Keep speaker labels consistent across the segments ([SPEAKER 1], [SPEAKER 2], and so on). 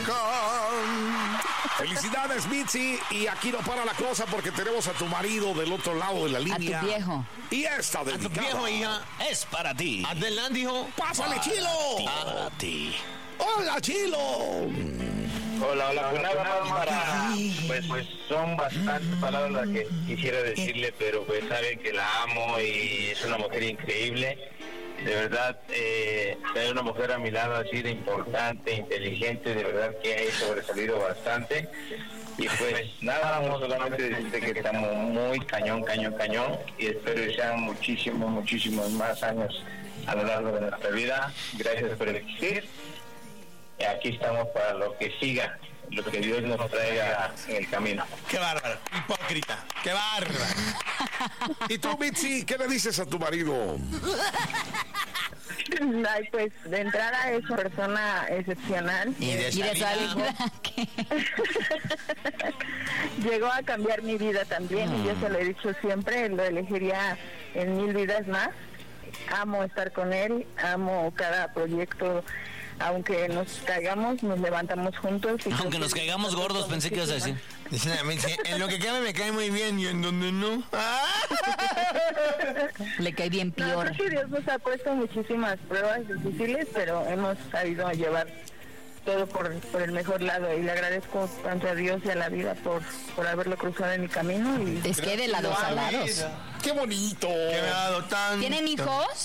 [SPEAKER 1] Felicidades, Mitzi. Y aquí no para la cosa porque tenemos a tu marido del otro lado de la línea.
[SPEAKER 2] A tu viejo.
[SPEAKER 1] Y esta dedicada.
[SPEAKER 3] A tu viejo, hija.
[SPEAKER 4] Es para ti.
[SPEAKER 3] Adelante, hijo.
[SPEAKER 1] ¡Pásale, Chilo!
[SPEAKER 4] Para ti.
[SPEAKER 1] ¡Hola, Chilo!
[SPEAKER 5] Hola, pues nada más para, pues son bastantes palabras las que quisiera decirle, pero pues saben que la amo y es una mujer increíble. De verdad, tener una mujer a mi lado así de importante, inteligente, de verdad que ha sobresalido bastante. Y pues nada, vamos solamente decirte que estamos muy cañón, y espero que sean muchísimos más años a lo largo de nuestra vida. Gracias por existir. Y aquí estamos para lo que siga, lo que Dios nos traiga en el camino.
[SPEAKER 3] Qué bárbaro, hipócrita, qué bárbaro.
[SPEAKER 1] ¿Y tú, Mitzi, qué le dices a tu marido?
[SPEAKER 6] Ay, pues de entrada es una persona excepcional.
[SPEAKER 3] Y de salida.
[SPEAKER 6] Llegó a cambiar mi vida también y yo se lo he dicho siempre, lo elegiría en 1000 vidas más. Amo estar con él, amo cada proyecto. Aunque nos caigamos, nos levantamos juntos. Y
[SPEAKER 4] aunque nos caigamos gordos, pensé que ibas a decir.
[SPEAKER 3] Dicen a mí, en lo que cabe me cae muy bien y en donde no.
[SPEAKER 2] Le cae bien peor.
[SPEAKER 6] No, creo que Dios nos ha puesto muchísimas pruebas difíciles, pero hemos sabido llevar todo por el mejor lado y le agradezco tanto a Dios y a la vida por haberlo cruzado en mi camino. Y
[SPEAKER 2] es que de lados a lados.
[SPEAKER 1] ¡Qué bonito!
[SPEAKER 3] ¡Qué me ha dado tan...
[SPEAKER 2] ¿Tienen hijos?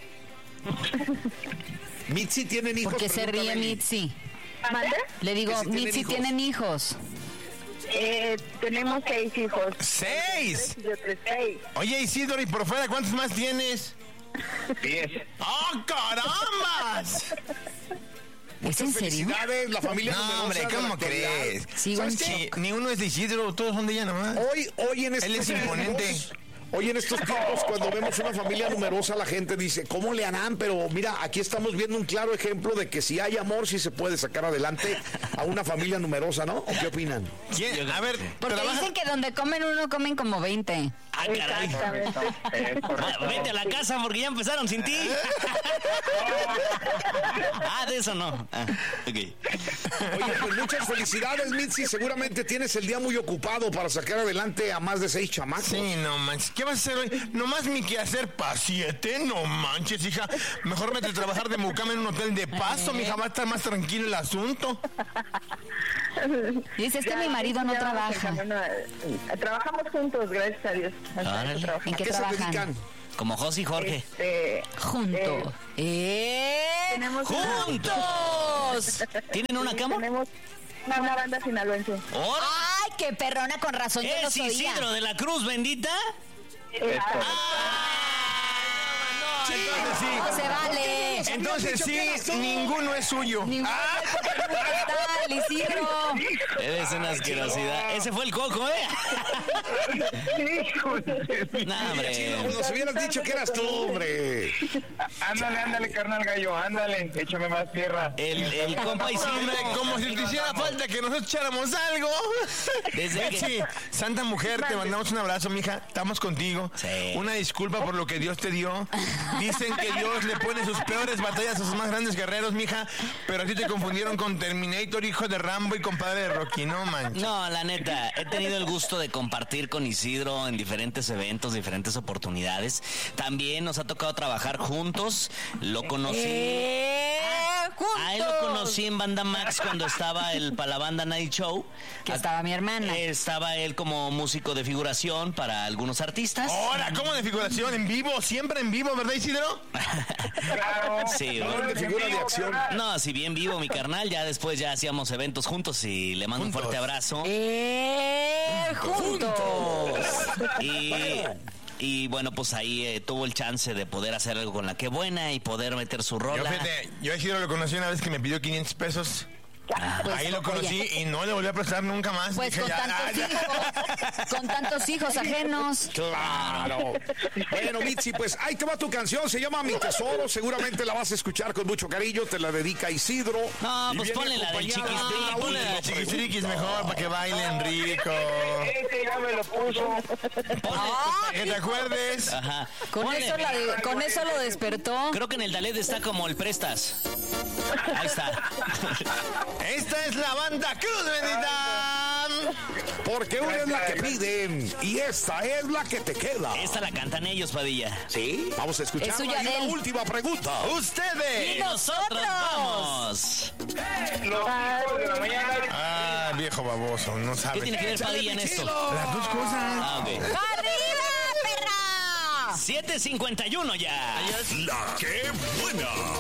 [SPEAKER 1] Mitzi, ¿tienen hijos?
[SPEAKER 2] ¿Por qué se ríe Mitzi?
[SPEAKER 6] ¿Mande?
[SPEAKER 2] Le digo,
[SPEAKER 1] si
[SPEAKER 2] Mitzi, ¿tienen hijos?
[SPEAKER 6] Tenemos 6 hijos.
[SPEAKER 3] ¡6!
[SPEAKER 6] Yo 6.
[SPEAKER 3] Oye, Isidro, ¿y por fuera cuántos más tienes?
[SPEAKER 5] 10.
[SPEAKER 3] ¡Oh, carambas!
[SPEAKER 2] ¿Es en serio?
[SPEAKER 1] Felicidades, la familia
[SPEAKER 3] No, hombre, ¿cómo crees?
[SPEAKER 2] Sí,
[SPEAKER 1] ¿Sabes
[SPEAKER 2] un
[SPEAKER 1] qué?
[SPEAKER 3] Ni uno es de Isidro, todos son de ella nomás.
[SPEAKER 1] Hoy en
[SPEAKER 3] Él es imponente.
[SPEAKER 1] Hoy en estos tiempos, cuando vemos una familia numerosa, la gente dice, ¿cómo le harán? Pero mira, aquí estamos viendo un claro ejemplo de que si hay amor, sí se puede sacar adelante a una familia numerosa, ¿no? ¿O qué opinan?
[SPEAKER 3] ¿Quién? A ver,
[SPEAKER 2] Porque dicen que donde comen uno, comen como 20.
[SPEAKER 4] Ah, caray. Vete a la casa porque ya empezaron sin ti. De eso no. Ok.
[SPEAKER 1] Oye, pues muchas felicidades, Mitzi. Seguramente tienes el día muy ocupado para sacar adelante a más de 6 chamacos.
[SPEAKER 3] Sí, no manches. ¿Qué vas a hacer hoy? Nomás mi quehacer para 7. No manches, hija. Mejor vete a trabajar de mucama en un hotel de paso, mija. Va a estar más tranquilo el asunto.
[SPEAKER 2] Dice, es que mi marido no trabaja.
[SPEAKER 6] Trabajamos juntos, gracias a Dios.
[SPEAKER 2] ¿En qué
[SPEAKER 1] se
[SPEAKER 2] trabajan?
[SPEAKER 1] dedican?
[SPEAKER 4] Como José y Jorge.
[SPEAKER 2] Juntos.
[SPEAKER 6] Tenemos
[SPEAKER 2] ¡Juntos!
[SPEAKER 4] ¿Tienen una cama?
[SPEAKER 6] Tenemos una banda sinaloense.
[SPEAKER 2] ¡Ay, qué perrona! Con razón yo
[SPEAKER 4] ¿Es
[SPEAKER 2] los oía.
[SPEAKER 4] Isidro de la Cruz, bendita?
[SPEAKER 3] Entonces sí.
[SPEAKER 2] No se vale.
[SPEAKER 3] Entonces sí, ninguno es suyo.
[SPEAKER 2] Ninguno está el Isidro.
[SPEAKER 4] Eres una asquerosidad. Ese fue el coco, ¿eh? No, hombre.
[SPEAKER 1] Nos hubieras dicho que eras tú, hombre.
[SPEAKER 5] Ándale, carnal gallo, ándale, échame más tierra.
[SPEAKER 4] El compa Isidro.
[SPEAKER 3] Hombre, como si te hiciera falta que nosotros echáramos algo.
[SPEAKER 4] Desde
[SPEAKER 3] Betsy,
[SPEAKER 4] que...
[SPEAKER 3] Santa Mujer, te mandamos un abrazo, mija. Estamos contigo.
[SPEAKER 4] Sí.
[SPEAKER 3] Una disculpa por lo que Dios te dio. Dicen que Dios le pone sus peores batallas a sus más grandes guerreros, mija. Pero a ti te confundieron con Terminator, hijo de Rambo y compadre de Rocky, no manches.
[SPEAKER 4] No, la neta, he tenido el gusto de compartir con Isidro en diferentes eventos, diferentes oportunidades. También nos ha tocado trabajar juntos. Lo conocí. A él lo conocí en Banda Max cuando estaba para la banda Night Show.
[SPEAKER 2] Que estaba mi hermana.
[SPEAKER 4] Estaba él como músico de figuración para algunos artistas.
[SPEAKER 3] Ahora, ¿cómo de figuración? ¿En vivo? ¿Siempre en vivo, verdad, Isidro?
[SPEAKER 4] Sí,
[SPEAKER 1] De figura de acción.
[SPEAKER 4] no, si bien vivo mi carnal, ya después ya hacíamos eventos juntos y le mando un fuerte abrazo.
[SPEAKER 2] Juntos.
[SPEAKER 4] Y bueno, pues ahí tuvo el chance de poder hacer algo con la que buena y poder meter su rola.
[SPEAKER 3] Yo a Isidro lo conocí una vez que me pidió 500 pesos.
[SPEAKER 2] Pues,
[SPEAKER 3] ahí lo conocí y no le volví a prestar nunca más.
[SPEAKER 2] Pues
[SPEAKER 3] Dije,
[SPEAKER 2] con tantos hijos ajenos.
[SPEAKER 1] Claro. Bueno, Mitzi, pues ahí te va tu canción. Se llama Mi Tesoro. Seguramente la vas a escuchar con mucho cariño. Te la dedica Isidro.
[SPEAKER 4] No,
[SPEAKER 1] Y
[SPEAKER 4] pues
[SPEAKER 1] viene
[SPEAKER 4] ponle la del
[SPEAKER 1] acompañada
[SPEAKER 4] Chiquis.
[SPEAKER 1] de una
[SPEAKER 3] ponle la
[SPEAKER 1] última
[SPEAKER 3] de Chiquistriquis mejor para que bailen rico.
[SPEAKER 5] Ese ya me lo puso.
[SPEAKER 3] Para que te acuerdes.
[SPEAKER 4] Ajá.
[SPEAKER 2] Con
[SPEAKER 4] Ponle-
[SPEAKER 2] eso lo despertó.
[SPEAKER 4] Creo que en el Dalet está como el Prestas. Ahí está.
[SPEAKER 3] Esta es la banda Cruz, bendita.
[SPEAKER 1] Porque una es la que piden y esta es la que te queda.
[SPEAKER 4] Esta la cantan ellos, Padilla.
[SPEAKER 1] Sí, vamos a escuchar
[SPEAKER 2] Es suya
[SPEAKER 1] la
[SPEAKER 2] de él.
[SPEAKER 1] última pregunta.
[SPEAKER 3] Ustedes.
[SPEAKER 2] Y nosotros
[SPEAKER 4] vamos.
[SPEAKER 3] Ah, viejo baboso, no
[SPEAKER 4] ¿Qué
[SPEAKER 3] sabe.
[SPEAKER 4] tiene que ver Padilla en esto?
[SPEAKER 3] Las dos cosas.
[SPEAKER 4] Ah, ok.
[SPEAKER 2] ¡Arriba, perra!
[SPEAKER 4] 7:51 ya.
[SPEAKER 7] La que buena.